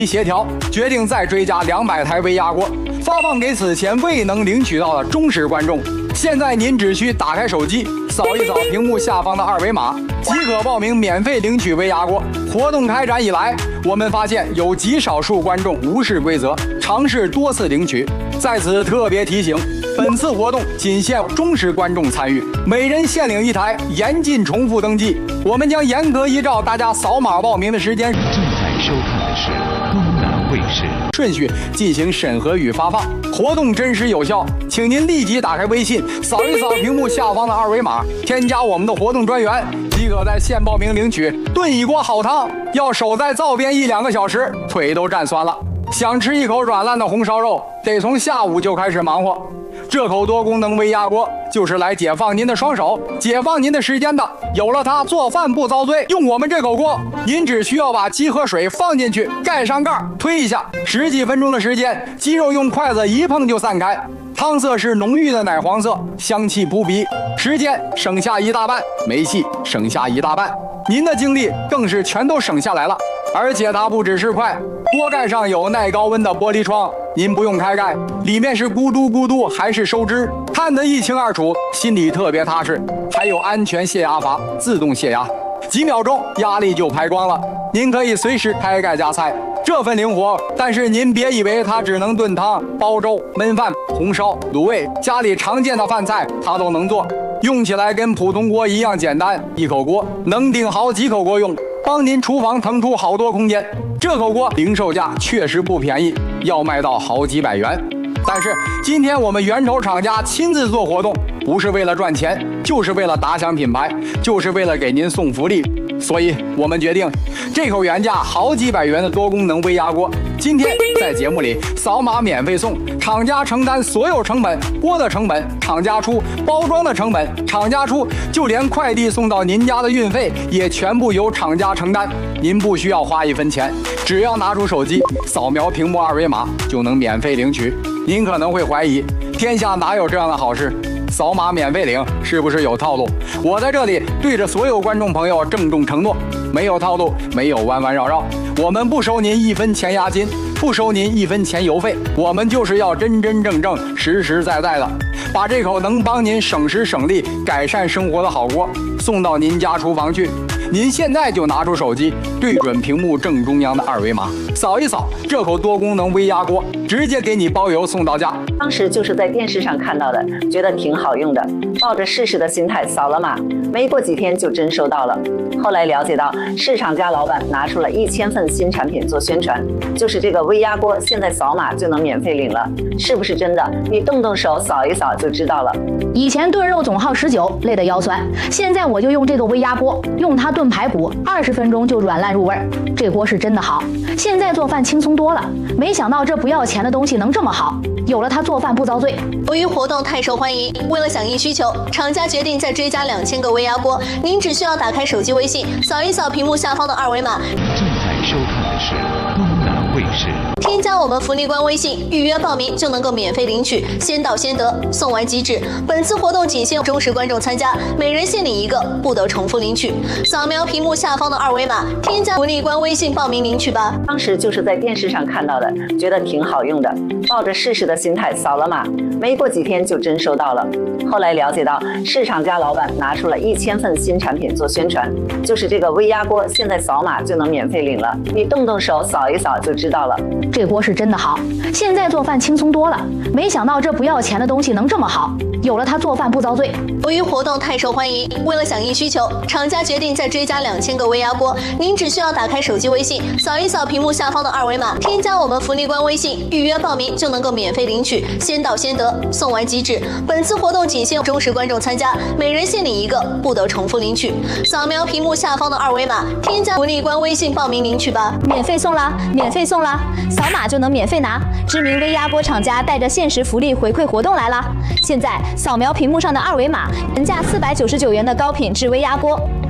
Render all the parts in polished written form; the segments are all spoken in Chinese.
协调，决定再追加200台微压锅，发放给此前未能领取到的忠实观众。现在您只需打开手机，扫一扫屏幕下方的二维码，即可报名免费领取微压锅。活动开展以来，我们发现有极少数观众无视规则，尝试多次领取。在此特别提醒，本次活动仅限忠实观众参与，每人限领1台，严禁重复登记。我们将严格依照大家扫码报名的时间。 正在收看的是东南卫视顺序进行审核与发放，活动真实有效，请您立即打开微信，扫一扫屏幕下方的二维码，添加我们的活动专员，即可在线报名领取炖一锅好汤。要守在灶边1-2个小时，腿都站酸了。想吃一口软烂的红烧肉，得从下午就开始忙活。这口多功能微压锅就是来解放您的双手，解放您的时间的。有了它，做饭不遭罪。用我们这口锅，您只需要把鸡和水放进去，盖上盖，推一下，10几分钟的时间，鸡肉用筷子一碰就散开。汤色是浓郁的奶黄色，香气扑鼻，时间省下1大半，煤气省下1大半，您的精力更是全都省下来了。而且它不只是快，锅盖上有耐高温的玻璃窗，您不用开盖，里面是咕嘟咕嘟还是收汁，看得一清二楚，心里特别踏实。还有安全泄压阀，自动泄压，几秒钟压力就排光了，您可以随时开盖加菜，这份灵活。但是您别以为它只能炖汤、煲粥、焖饭、红烧、卤味，家里常见的饭菜它都能做，用起来跟普通锅一样简单，一口锅能顶好几口锅用，帮您厨房腾出好多空间。这口锅零售价确实不便宜，要卖到好几百元。但是今天我们源头厂家亲自做活动，不是为了赚钱，就是为了打响品牌，就是为了给您送福利。所以我们决定，这口原价好几百元的多功能微压锅，今天在节目里扫码免费送，厂家承担所有成本，锅的成本厂家出，包装的成本厂家出，就连快递送到您家的运费也全部由厂家承担。您不需要花1分钱，只要拿出手机扫描屏幕二维码就能免费领取。您可能会怀疑，天下哪有这样的好事？扫码免费领是不是有套路？我在这里对着所有观众朋友郑重承诺，没有套路，没有弯弯绕绕，我们不收您1分钱押金，不收您1分钱邮费，我们就是要真真正正、实实在在的把这口能帮您省时省力、改善生活的好锅送到您家厨房去。您现在就拿出手机，对准屏幕正中央的二维码，扫一扫这口多功能微压锅，直接给你包邮送到家。 当时就是在电视上看到的，觉得挺好用的，抱着试试的心态扫了码，没过几天就真收到了。后来了解到，市场家老板拿出了1000份新产品做宣传，就是这个微压锅，现在扫码就能免费领了，是不是真的？你动动手扫一扫就知道了。 以前炖肉总耗19，累得腰酸，现在我就用这个微压锅，用它炖排骨，20分钟就软烂入味儿。这锅是真的好，现在做饭轻松多了。没想到这不要钱的东西能这么好，有了它做饭不遭罪。 由于活动太受欢迎，为了响应需求，厂家决定再追加2000个微压锅。您只需要打开手机微信，扫一扫屏幕下方的二维码。 正在收看的是东南卫视。 添加我们福利官微信，预约报名就能够免费领取，先到先得，送完即止。本次活动仅限忠实观众参加，每人限领1个，不得重复领取。扫描屏幕下方的二维码，添加福利官微信报名领取吧。 当时就是在电视上看到的，觉得挺好用的，抱着试试的心态扫了码，没过几天就真收到了。后来了解到，市场家老板拿出了1000份新产品做宣传，就是这个微压锅，现在扫码就能免费领了，你动动手扫一扫就知道了。 这锅是真的好，现在做饭轻松多了。没想到这不要钱的东西能这么好，有了它做饭不遭罪。 由于活动太受欢迎，为了响应需求，厂家决定再追加2000个微压锅。您只需要打开手机微信，扫一扫屏幕下方的二维码，添加我们福利官微信，预约报名就能够免费领取，先到先得，送完即止。本次活动仅限忠实观众参加，每人限领1个，不得重复领取。扫描屏幕下方的二维码，添加福利官微信报名领取吧。 免费送啦，免费送啦！扫码就能免费拿。知名微压锅厂家带着限时福利回馈活动来啦！现在扫描屏幕上的二维码，原价499元的高品质微压锅，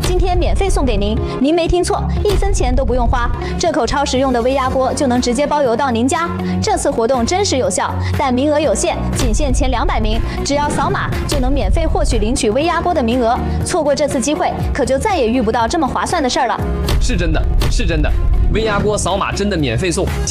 今天免费送给您，您没听错，1分钱都不用花，这口超实用的微压锅就能直接包邮到您家。这次活动真实有效，但名额有限，仅限前200名，只要扫码就能免费获取领取微压锅的名额。错过这次机会，可就再也遇不到这么划算的事儿了。 是真的，微压锅扫码真的免费送。